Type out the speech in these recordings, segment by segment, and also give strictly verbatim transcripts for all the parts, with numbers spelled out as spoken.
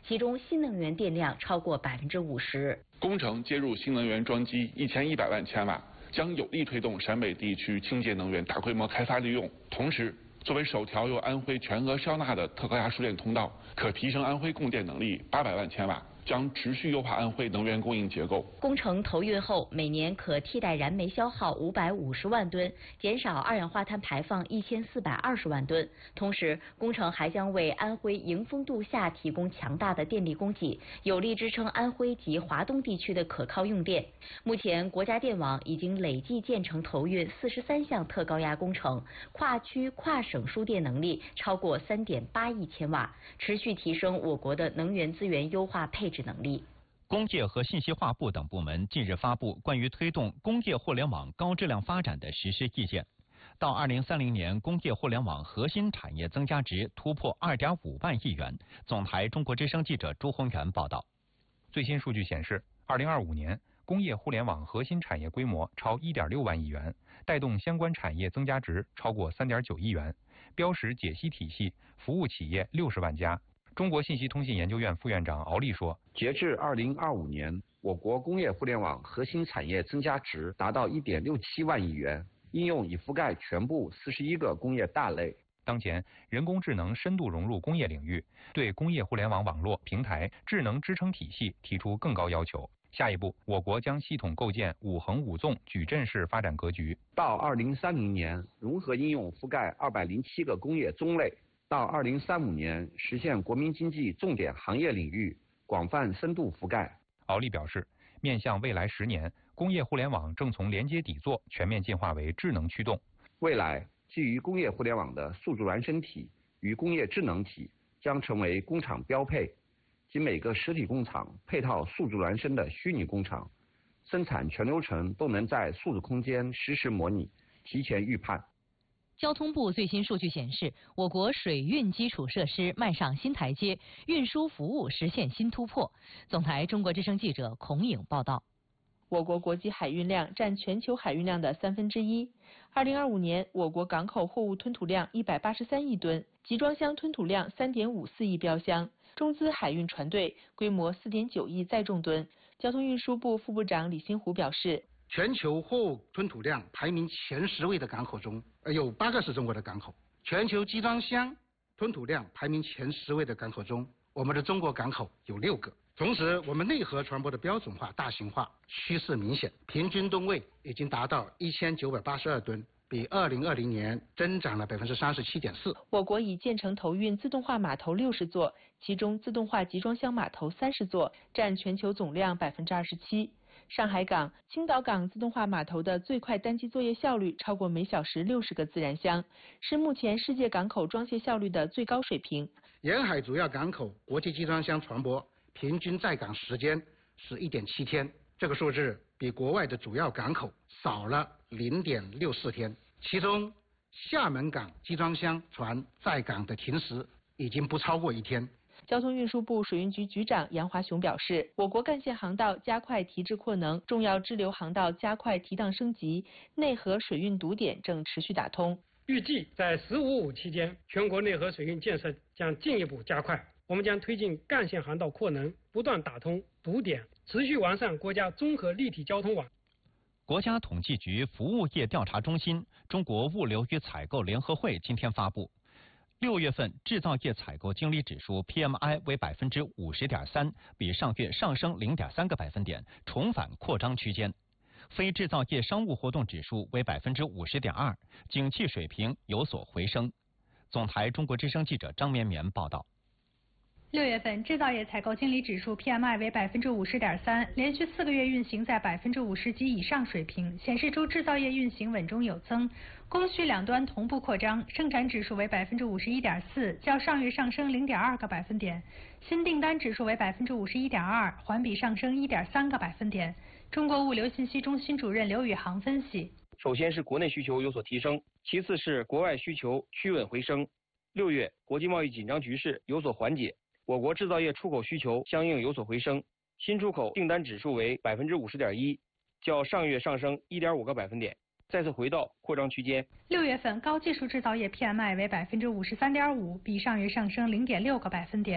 其中新能源电量超过百分之五十。 工程接入新能源装机一千一百万千瓦，将有力推动陕北地区清洁能源大规模开发利用。同时，作为首条由安徽全额销纳的特高压输电通道，可提升安徽供电能力八百万千瓦。将持续优化安徽能源供应结构。 工程投运后，每年可替代燃煤消耗五百五十万吨，减少二氧化碳排放一千四百二十万吨。同时，工程还将为安徽迎峰度夏提供强大的电力供给，有力支撑安徽及华东地区的可靠用电。目前，国家电网已经累计建成投运四十三项特高压工程，跨区跨省输电能力超过三点八亿千瓦，持续提升我国的能源资源优化配置能力。 工业和信息化部等部门近日发布关于推动工业互联网高质量发展的实施意见，到二零三零年，工业互联网核心产业增加值突破二点五万亿元。总台中国之声记者朱宏元报道。 最新数据显示，二零二五年工业互联网核心产业规模超一点六万亿元，带动相关产业增加值超过三点九亿元，标识解析体系服务企业六十万家。中国信息通信研究院副院长敖立说， 截至二零二五年，我国工业互联网核心产业增加值达到一点六七万亿元，应用已覆盖全部四十一个工业大类。 当前，人工智能深度融入工业领域，对工业互联网网络、平台、智能支撑体系提出更高要求。下一步，我国将系统构建五横五纵矩阵式发展格局。 到二零三零年，融合应用覆盖二百零七个工业宗类。到二零三五年，实现国民经济重点行业领域广泛深度覆盖。 敖立表示，面向未来十年，工业互联网正从连接底座全面进化为智能驱动。 未来，基于工业互联网的数字孪生体与工业智能体将成为工厂标配，即每个实体工厂配套数字孪生的虚拟工厂，生产全流程都能在数字空间实时模拟，提前预判。 交通部最新数据显示，我国水运基础设施迈上新台阶，运输服务实现新突破。总台中国之声记者孔颖报道。 我国国际海运量占全球海运量的三分之一。二零二五年，我国港口货物吞吐量一百八十三亿吨，集装箱吞吐量三点五四亿标箱，中资海运船队规模四点九亿载重吨。交通运输部副部长李新湖表示， 全球货物吞吐量排名前十位的港口中，有八个是中国的港口。全球集装箱吞吐量排名前十位的港口中，我们的中国港口有六个。同时，我们内河船舶的标准化、大型化趋势明显，平均吨位已经达到一千九百八十二吨，比二零二零年增长了百分之三十七点四。 我国已建成投运自动化码头六十座，其中自动化集装箱码头三十座，占全球总量百分之二十七。上海港、青岛港自动化码头的最快单机作业效率超过每小时六十个自然箱，是目前世界港口装卸效率的最高水平。 沿海主要港口国际集装箱船舶平均在港时间是一点七天，这个数字比国外的主要港口少了零点六四天。其中，厦门港集装箱船在港的停时已经不超过一天。 交通运输部水运局局长杨华雄表示，我国干线航道加快提质扩能，重要支流航道加快提档升级，内河水运堵点正持续打通。 预计在“十五五”期间，全国内河水运建设将进一步加快。我们将推进干线航道扩能，不断打通堵点，持续完善国家综合立体交通网。 国家统计局服务业调查中心、中国物流与采购联合会今天发布，六月份制造业采购经理指数 P M I 为百分之五十点三，比上月上升零点三个百分点，重返扩张区间。非制造业商务活动指数为百分之五十点二，景气水平有所回升。总台中国之声记者张绵绵报道。 六月份制造业采购经理指数 P M I 为百分之五十点三，连续四个月运行在百分之五十及以上水平，显示出制造业运行稳中有增，供需两端同步扩张。生产指数为百分之五十一点四，较上月上升零点二个百分点。新订单指数为百分之五十一点二，环比上升一点三个百分点。中国物流信息中心主任刘宇航分析： 首先是国内需求有所提升，其次是国外需求趋稳回升。六月国际贸易紧张局势有所缓解。我国制造业出口需求相应有所回升，新出口订单指数为百分之五十点一，较上月上升一点五个百分点，再次回到扩张区间。 六月份高技术制造业 P M I 为百分之五十三点五，比上月上升零点六个百分点。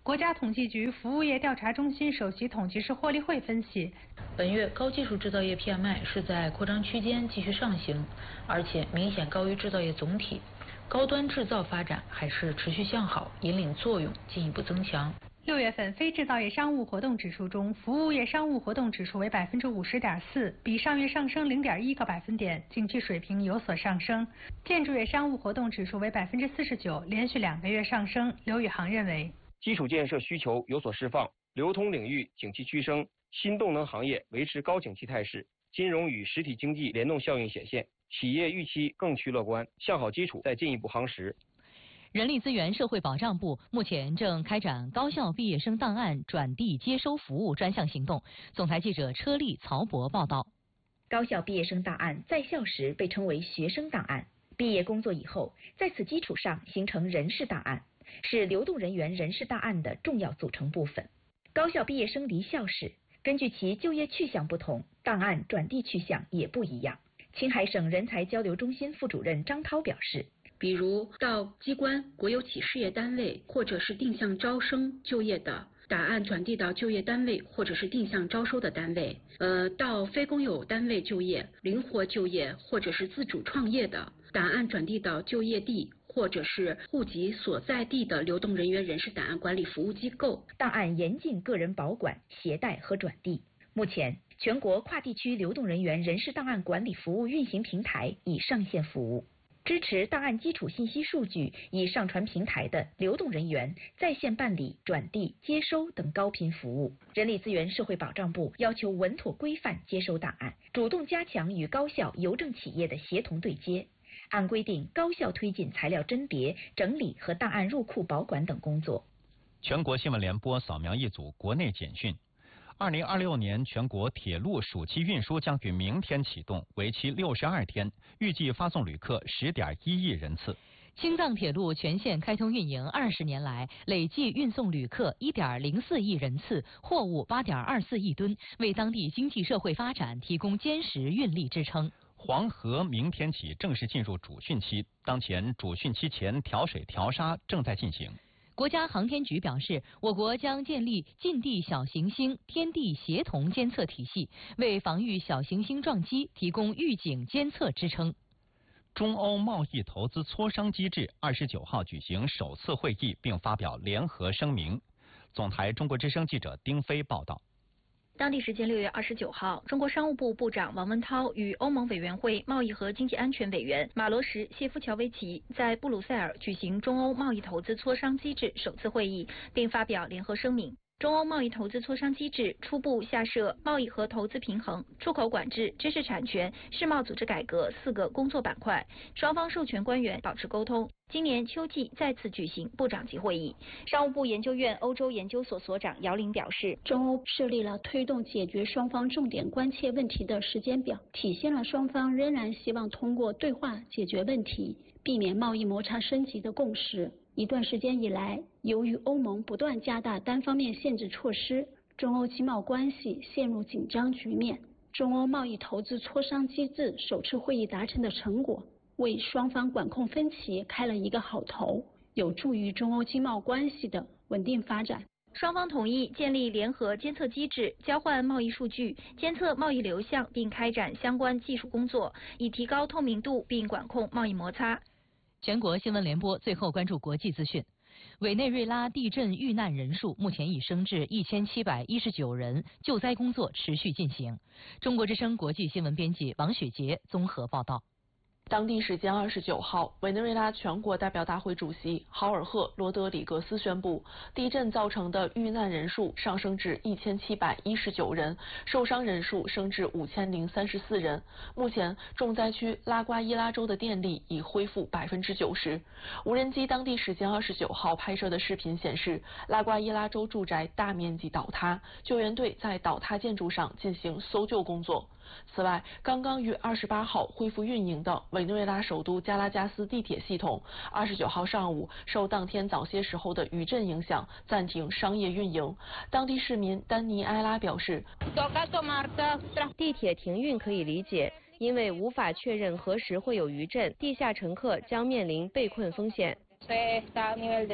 国家统计局服务业调查中心首席统计师霍立慧分析， 本月高技术制造业 P M I 是在扩张区间继续上行，而且明显高于制造业总体，高端制造发展还是持续向好，引领作用进一步增强。 六月份非制造业商务活动指数中，服务业商务活动指数为百分之五十点四，比上月上升零点一个百分点，景气水平有所上升。建筑业商务活动指数为百分之四十九，连续两个月上升。刘宇航认为， 基础建设需求有所释放，流通领域景气趋升，新动能行业维持高景气态势，金融与实体经济联动效应显现，企业预期更趋乐观，向好基础再进一步夯实。 人力资源社会保障部目前正开展高校毕业生档案转递接收服务专项行动。总台记者车丽、曹博报道。 高校毕业生档案在校时被称为学生档案，毕业工作以后，在此基础上形成人事档案，是流动人员人事档案的重要组成部分。高校毕业生离校时，根据其就业去向不同，档案转递去向也不一样。青海省人才交流中心副主任张涛表示， 比如到机关、国有企事业单位或者是定向招生就业的档案转递到就业单位或者是定向招收的单位，呃，到非公有单位就业、灵活就业或者是自主创业的档案转递到就业地或者是户籍所在地的流动人员人事档案管理服务机构。 档案严禁个人保管、携带和转递。目前，全国跨地区流动人员人事档案管理服务运行平台已上线服务。支持档案基础信息数据已上传平台的流动人员在线办理、转递、接收等高频服务。人力资源社会保障部要求稳妥规范接收档案，主动加强与高校、邮政企业的协同对接。按规定，高校推进材料甄别、整理和档案入库保管等工作。 全国新闻联播扫描一组国内简讯。二零二六年全国铁路暑期运输将于明天启动，为期六十二天，预计发送旅客十点一亿人次。 青藏铁路全线开通运营二十年来，累计运送旅客一点零四亿人次，货物八点二四亿吨，为当地经济社会发展提供坚实运力支撑。 黄河明天起正式进入主汛期，当前主汛期前调水调沙正在进行。 国家航天局表示，我国将建立近地小行星天地协同监测体系，为防御小行星撞击提供预警监测支撑。 中欧贸易投资磋商机制二十九号举行首次会议，并发表联合声明。总台中国之声记者丁飞报道。 当地时间六月二十九号，中国商务部部长王文涛与欧盟委员会贸易和经济安全委员马罗什谢夫乔维奇在布鲁塞尔举行中欧贸易投资磋商机制首次会议，并发表联合声明。中欧贸易投资磋商机制初步下设贸易和投资平衡、出口管制、知识产权、世贸组织改革四个工作板块，双方授权官员保持沟通。今年秋季再次举行部长级会议。商务部研究院欧洲研究所所长姚玲表示， 中欧设立了推动解决双方重点关切问题的时间表，体现了双方仍然希望通过对话解决问题，避免贸易摩擦升级的共识。一段时间以来，由于欧盟不断加大单方面限制措施，中欧经贸关系陷入紧张局面。中欧贸易投资磋商机制首次会议达成的成果，为双方管控分歧开了一个好头，有助于中欧经贸关系的稳定发展。 双方同意建立联合监测机制，交换贸易数据，监测贸易流向，并开展相关技术工作，以提高透明度并管控贸易摩擦。 全国新闻联播最后关注国际资讯。委内瑞拉地震遇难人数目前已升至一千七百一十九人，救灾工作持续进行。中国之声国际新闻编辑王雪杰综合报道。 当地时间二十九号，委内瑞拉全国代表大会主席豪尔赫·罗德里格斯宣布，地震造成的遇难人数上升至一千七百一十九人，受伤人数升至五千零三十四人。目前，重灾区拉瓜伊拉州的电力已恢复百分之九十。无人机当地时间二十九号拍摄的视频显示，拉瓜伊拉州住宅大面积倒塌，救援队在倒塌建筑上进行搜救工作。此外，刚刚于二十八号恢复运营的委内瑞拉首都加拉加斯地铁系统，二十九号上午受当天早些时候的余震影响，暂停商业运营。当地市民丹尼埃拉表示， 地铁停运可以理解，因为无法确认何时会有余震，地下乘客将面临被困风险。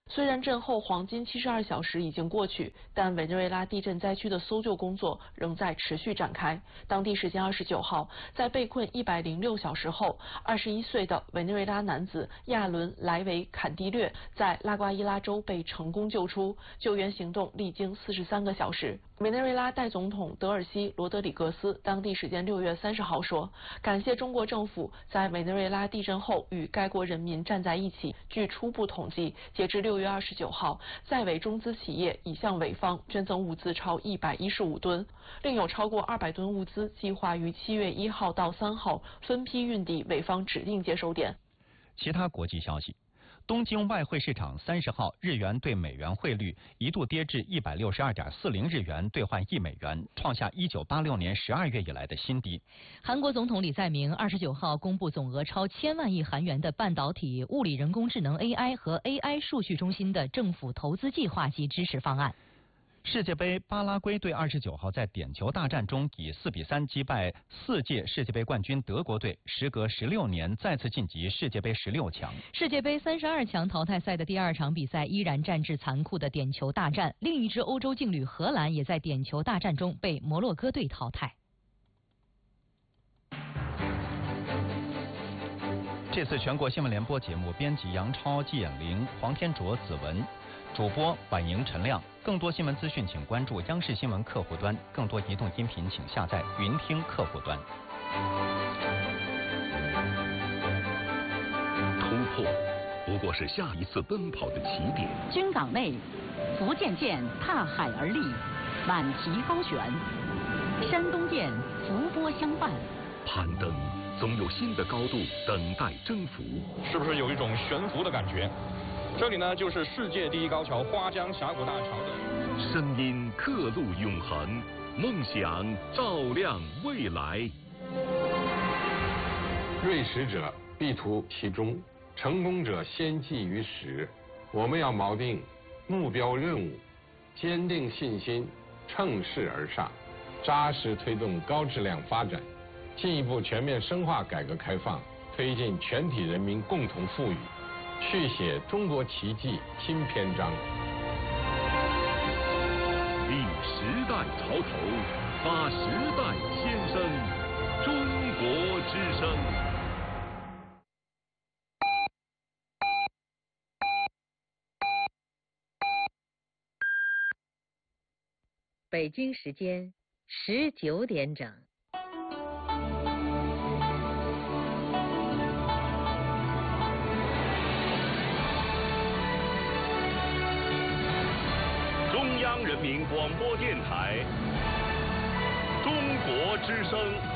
虽然震后黄金七十二小时已经过去，但委内瑞拉地震灾区的搜救工作仍在持续展开。当地时间二十九号，在被困一百零六小时后，二十一岁的委内瑞拉男子亚伦·莱维坎蒂略在拉瓜伊拉州被成功救出，救援行动历经四十三个小时。委内瑞拉代总统德尔西·罗德里格斯当地时间六月三十号说，感谢中国政府在委内瑞拉地震后与该国人民站在一起。据初步统计，截至六月二十九号，在委中资企业已向委方捐赠物资超一百一十五吨，另有超过二百吨物资计划于七月一号到三号分批运抵委方指定接收点。 其他国际消息。东京外汇市场三十号日元对美元汇率一度跌至一百六十二点四零日元兑换一美元，创下一九八六年十二月以来的新低。 韩国总统李在明二十九号公布总额超千万亿韩元的半导体、物理人工智能 A I 和 A I 数据中心的政府投资计划及支持方案。 世界杯，巴拉圭队二十九号在点球大战中以四比三击败四届世界杯冠军德国队，时隔十六年再次晋级世界杯十六强。 世界杯三十二强淘汰赛的第二场比赛依然战至残酷的点球大战，另一支欧洲劲旅荷兰也在点球大战中被摩洛哥队淘汰。 这次全国新闻联播节目编辑杨超、季衍玲、黄天卓、子文。主播婉莹、陈亮。更多新闻资讯，请关注央视新闻客户端；更多移动音频，请下载云听客户端。 突破不过是下一次奔跑的起点。 军港内，福建舰踏海而立，满蹄高悬；山东舰伏波相伴。 攀登总有新的高度等待征服。 是不是有一种悬浮的感觉？这里呢，就是世界第一高桥花江峡谷大桥的。 声音刻录永恒，梦想照亮未来。 锐识者必图其中，成功者先记于始。我们要锚定目标任务，坚定信心，乘势而上，扎实推动高质量发展，进一步全面深化改革开放，推进全体人民共同富裕。续写中国奇迹新篇章， 立时代潮头，发时代先声，中国之声。 北京时间十九点整。 中央人民广播电台，中国之声。